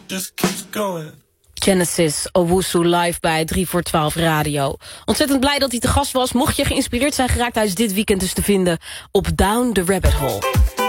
just keeps going. Genesis Owusu live bij 3 voor 12 Radio. Ontzettend blij dat hij te gast was. Mocht je geïnspireerd zijn geraakt, hij is dit weekend dus te vinden op Down the Rabbit Hole.